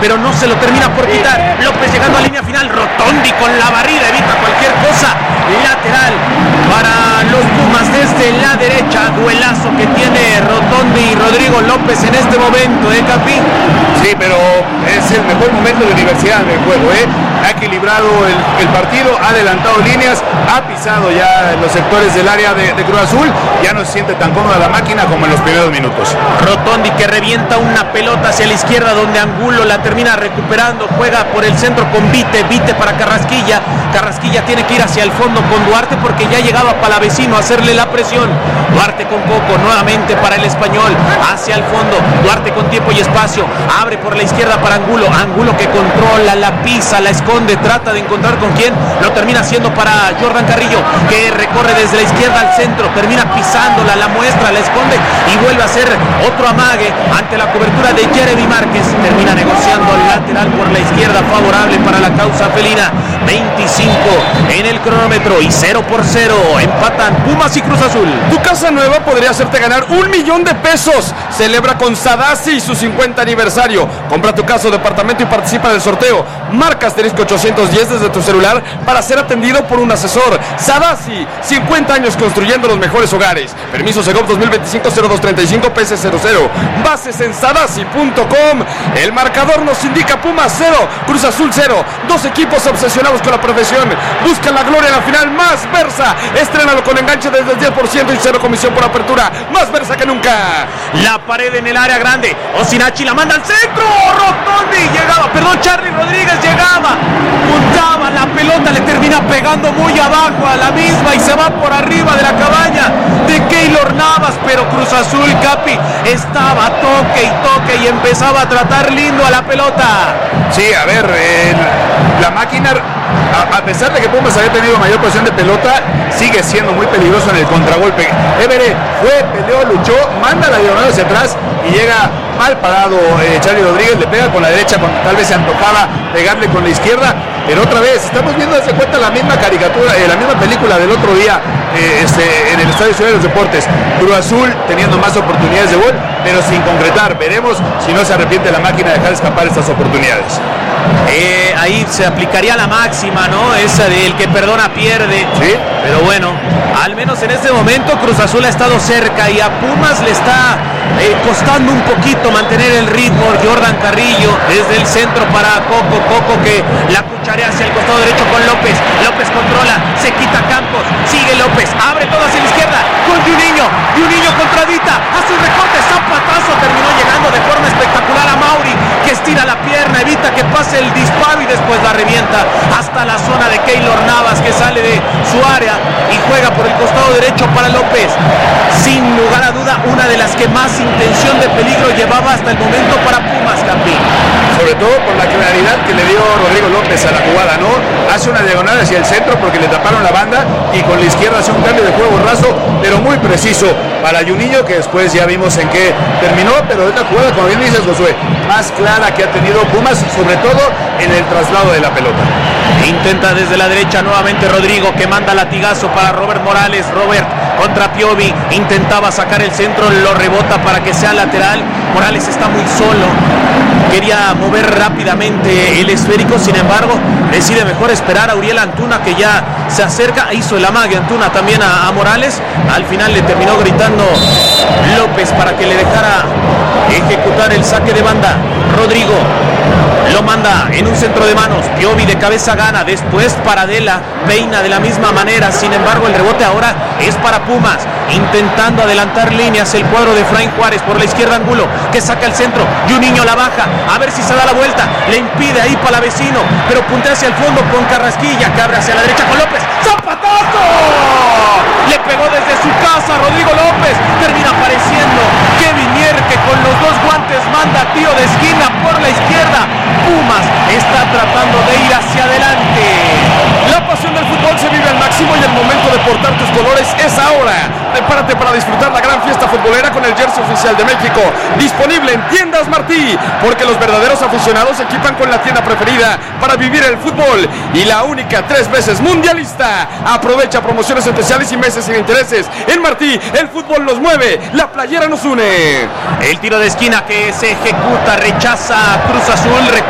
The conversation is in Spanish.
pero no se lo termina por quitar. López llegando a línea final, Rotondi con la barrida, evita cualquier cosa. Lateral para los Pumas desde la derecha, duelazo que tiene Rotondi y Rodrigo López en este momento, Capi. Sí, pero es el mejor momento de Universidad en el juego, ha equilibrado el partido, ha adelantado líneas, ha pisado ya los sectores del área de Cruz Azul, ya no se siente tan cómoda la máquina como en los primeros minutos. Rotondi que revienta una pelota hacia la izquierda donde Angulo la termina recuperando, juega por el centro con Vite para Carrasquilla tiene que ir hacia el fondo con Duarte porque ya llegaba Palavecino a hacerle la presión. Duarte con Coco, nuevamente para el Español, hacia el fondo, Duarte con tiempo y espacio, abre por la izquierda para Angulo que controla, la pisa, la esconde, trata de encontrar con quién, lo termina haciendo para Jordan Carrillo, que recorre desde la izquierda al centro, termina pisándola, la muestra, la esconde y vuelve a hacer otro amague ante la cobertura de Jeremy Márquez, termina negociando el lateral por la izquierda, favorable para la causa felina. 25 en el cronómetro y 0-0 empatan Pumas y Cruz Azul. Tu casa nueva podría hacerte ganar $1,000,000. Celebra con Sadasi su 50 aniversario. Compra tu casa o departamento y participa del sorteo. Marca *810 desde tu celular para ser atendido por un asesor. Sadasi, 50 años construyendo los mejores hogares. Permiso Segov 2025-0235 PS00. Bases en sadasi.com. El marcador nos indica Pumas 0, Cruz Azul 0. Dos equipos obsesionados con la profesión. Buscan la gloria en la final. Más Versa. Estrénalo con enganche desde el 10% y 0 comisión por apertura. Más Versa que nunca. La pared en el área grande. Osinachi la manda al centro. Rotondi llegaba. Charly Rodríguez llegaba. Puntaba la pelota. Le termina pegando muy abajo a la misma y se va por arriba de la cabaña de Keylor Navas. Pero Cruz Azul, Capi, estaba toque y empezaba a tratar lindo a la pelota. Sí, a ver, la máquina, a pesar de que Pumas había tenido mayor posición de pelota, sigue siendo muy peligroso en el contragolpe. Évere peleó, luchó, manda la diagonal hacia atrás y llega mal parado Charly Rodríguez, le pega con la derecha cuando tal vez se antojaba pegarle con la izquierda, pero otra vez estamos viendo desde cuenta la misma caricatura, la misma película del otro día en el Estadio Ciudad de los Deportes. Cruz Azul teniendo más oportunidades de gol, pero sin concretar. Veremos si no se arrepiente la máquina de dejar escapar estas oportunidades. Ahí se aplicaría la máxima, ¿no? Esa de el que perdona pierde. Sí. Pero bueno, al menos en este momento Cruz Azul ha estado cerca y a Pumas le está costando un poquito mantener el ritmo. Jordan Carrillo desde el centro para Coco que la cucharea hacia el costado derecho con López controla, se quita Campos, sigue López, abre todo hacia la izquierda con Juninho contra Dita, hace un recorte, zapatazo, terminó llegando de forma espectacular a Mauri, que estira la pierna, evita que pase el disparo y después la revienta hasta la zona de Keylor Navas, que sale de su área y juega por el costado derecho para López. Sin lugar a duda, una de las que más intención de peligro llevaba hasta el momento para Pumas, Capi. Sobre todo por la claridad que le dio Rodrigo López a la jugada, ¿no? Hace una diagonal hacia el centro porque le taparon la banda y con la izquierda hace un cambio de juego raso, pero muy preciso para Juninho, que después ya vimos en qué terminó, pero es la jugada, como bien dices, Josué, más clara que ha tenido Pumas, sobre todo en el traslado de la pelota. Intenta desde la derecha nuevamente Rodrigo, que manda latigazo para Robert Morales. Robert contra Piovi, intentaba sacar el centro, lo rebota para que sea lateral. Morales está muy solo, quería mover rápidamente el esférico, sin embargo decide mejor esperar a Uriel Antuna, que ya se acerca, hizo el amague Antuna también a Morales. Al final le terminó gritando López para que le dejara ejecutar el saque de banda. Rodrigo lo manda en un centro de manos, Piovi de cabeza gana, después Paradela peina de la misma manera, sin embargo el rebote ahora es para Pumas, intentando adelantar líneas el cuadro de Efraín Juárez, por la izquierda Angulo, que saca el centro, Juninho la baja, a ver si se da la vuelta, le impide ahí Palavecino, pero puntea hacia el fondo con Carrasquilla, que abre hacia la derecha con López, ¡zapatazo! Le pegó desde su casa Rodrigo López, termina apareciendo Kevin Mier, que con los dos guantes manda tiro de esquina por la izquierda. Pumas está tratando de ir hacia adelante. La pasión del fútbol se vive al máximo y el momento de portar tus colores es ahora. Prepárate para disfrutar la gran fiesta futbolera con el jersey oficial de México, disponible en Tiendas Martí, porque los verdaderos aficionados se equipan con la tienda preferida para vivir el fútbol y la única 3 veces mundialista. Aprovecha promociones especiales y meses sin intereses. En Martí, el fútbol nos mueve, la playera nos une. El tiro de esquina que se ejecuta, rechaza Cruz Azul.